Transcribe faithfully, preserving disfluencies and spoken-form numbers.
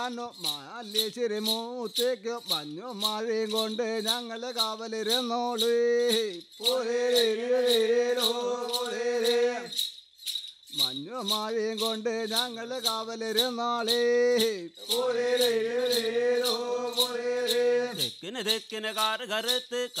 മാലിശ്ശേരി മൂത്തേക്ക് മഞ്ഞു മഴയും കൊണ്ട് ഞങ്ങള് കാവലിരുന്നോളേ മഞ്ഞു മഴയും കൊണ്ട് ഞങ്ങള് കാവലിരുന്നാളേ തെക്കിന് തെക്കിന് കാറ് കറുത്ത്